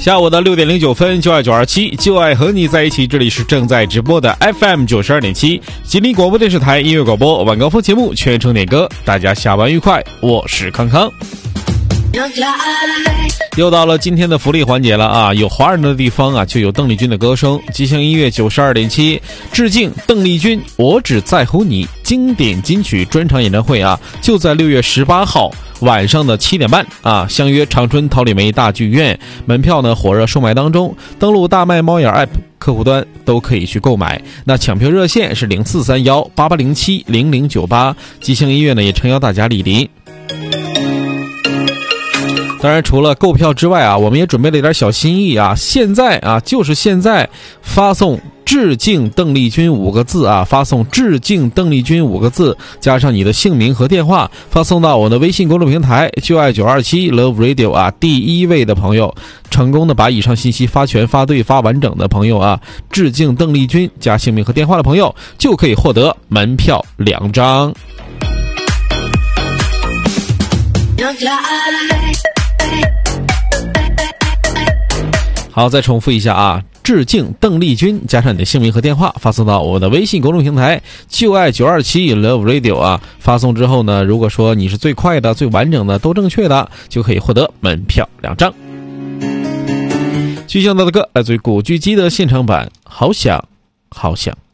下午的6点09分，就爱927，就爱和你在一起。这里是正在直播的 FM 92.7吉林广播电视台音乐广播晚高峰节目全程点歌，大家下班愉快，我是康康。又到了今天的福利环节了啊！有华人的地方啊，就有邓丽君的歌声。吉祥音乐92.7致敬邓丽君，我只在乎你经典金曲专场演唱会啊，就在6月18号晚上的7点半啊，相约长春桃李梅大剧院。门票呢火热售卖当中，登录大麦猫眼 App 客户端都可以去购买。那抢票热线是043188070098。吉祥音乐呢也诚邀大家莅临。当然除了购票之外啊，我们也准备了一点小心意啊。现在啊，就是现在发送致敬邓丽君5个字啊，发送致敬邓丽君5个字加上你的姓名和电话，发送到我的微信公众平台就爱927 Love Radio 啊，第一位的朋友成功的把以上信息发全发对发完整的朋友啊，致敬邓丽君加姓名和电话的朋友就可以获得门票2张。好，再重复一下啊，致敬邓丽君加上你的姓名和电话发送到我的微信公众平台就爱927 Love Radio 啊，发送之后呢，如果说你是最快的最完整的都正确的，就可以获得门票2张。继续到的歌来自于古巨基的现场版好想好想